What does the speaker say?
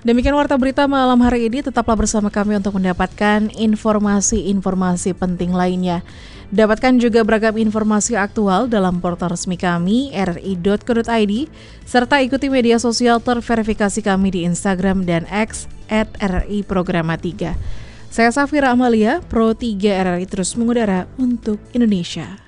Demikian Warta Berita malam hari ini, tetaplah bersama kami untuk mendapatkan informasi-informasi penting lainnya. Dapatkan juga beragam informasi aktual dalam portal resmi kami rri.co.id, serta ikuti media sosial terverifikasi kami di Instagram dan X @RRI Programa 3. Saya Safira Amalia, Pro 3 RRI terus mengudara untuk Indonesia.